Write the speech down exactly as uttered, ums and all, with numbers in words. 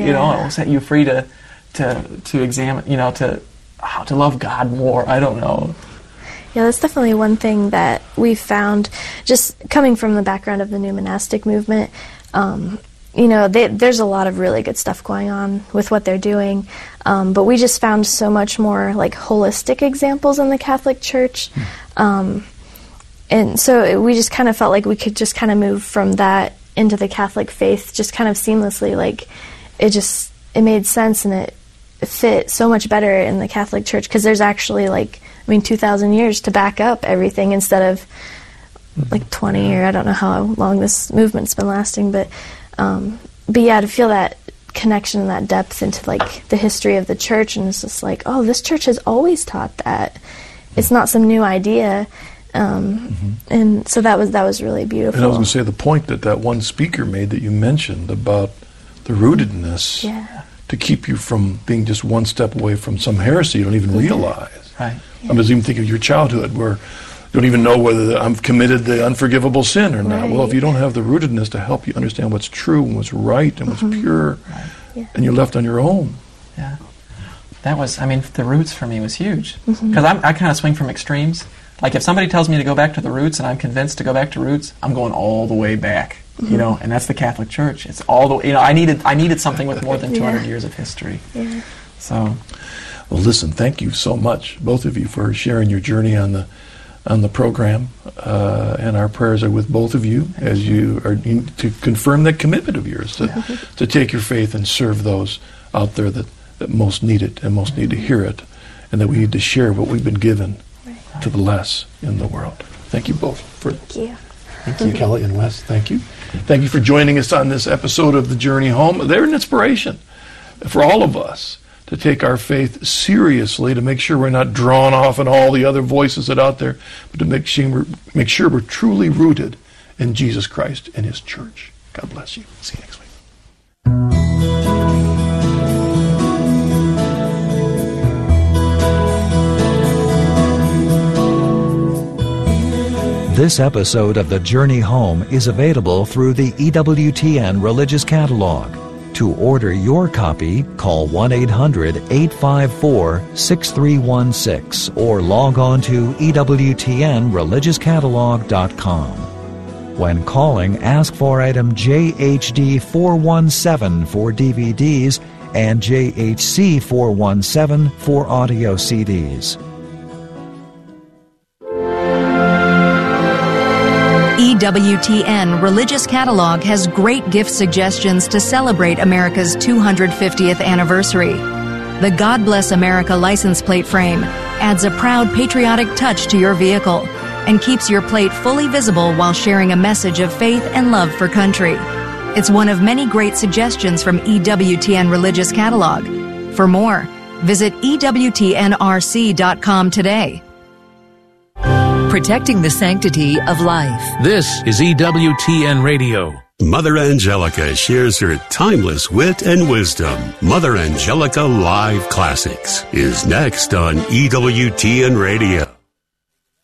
You know, it will set you free to to to examine. You know, to how to love God more. I don't know. Yeah, that's definitely one thing that we found, just coming from the background of the new monastic movement. Um, you know, they, there's a lot of really good stuff going on with what they're doing, um, but we just found so much more like holistic examples in the Catholic Church, um, and so it, we just kind of felt like we could just kind of move from that into the Catholic faith just kind of seamlessly. Like it just it made sense, and it fit so much better in the Catholic Church because there's actually like. I mean, two thousand years to back up everything instead of like twenty, or I don't know how long this movement's been lasting, but um, but yeah, to feel that connection and that depth into like the history of the church, and it's just like, oh, this church has always taught that. It's not some new idea, um, mm-hmm. and so that was that was really beautiful. And I was going to say the point that that one speaker made that you mentioned about the rootedness yeah. to keep you from being just one step away from some heresy you don't even yeah. realize. Right. Yeah. I'm just even thinking of your childhood where you don't even know whether I've committed the unforgivable sin or not. Right. Well, if you don't have the rootedness to help you understand what's true and what's right and what's mm-hmm. pure, right. yeah. and you're left on your own. Yeah. That was, I mean, the roots for me was huge. Because mm-hmm. I kind of swing from extremes. Like if somebody tells me to go back to the roots and I'm convinced to go back to roots, I'm going all the way back. Mm-hmm. You know, and that's the Catholic Church. It's all the, you know, I needed I needed something with more than two hundred yeah. years of history. Yeah. So... Well, listen, thank you so much, both of you, for sharing your journey on the on the program. Uh, and our prayers are with both of you as you are to confirm that commitment of yours to, yeah. to take your faith and serve those out there that, that most need it and most need to hear it, and that we need to share what we've been given right. to the less in the world. Thank you both. For, thank you. Thank you, Kelly and Wes. Thank you. Thank you for joining us on this episode of The Journey Home. They're an inspiration for all of us to take our faith seriously, to make sure we're not drawn off in all the other voices that are out there, but to make sure we're, make sure we're truly rooted in Jesus Christ and His church. God bless you. See you next week. This episode of The Journey Home is available through the E W T N Religious Catalog. To order your copy, call one eight hundred, eight five four, six three one six or log on to E W T N religious catalog dot com. When calling, ask for item J H D four one seven for D V Ds and J H C four one seven for audio C Ds. E W T N Religious Catalog has great gift suggestions to celebrate America's two hundred fiftieth anniversary. The God Bless America license plate frame adds a proud patriotic touch to your vehicle and keeps your plate fully visible while sharing a message of faith and love for country. It's one of many great suggestions from E W T N Religious Catalog. For more, visit E W T N R C dot com today. Protecting the sanctity of life. This is E W T N Radio. Mother Angelica shares her timeless wit and wisdom. Mother Angelica Live Classics is next on E W T N Radio.